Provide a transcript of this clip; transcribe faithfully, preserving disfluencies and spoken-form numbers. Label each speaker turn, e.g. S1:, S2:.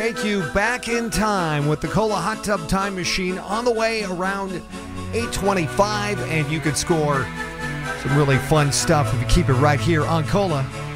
S1: Take you back in time with the Cola Hot Tub Time Machine on the way around eight twenty-five, and you could score some really fun stuff if you keep it right here on Cola.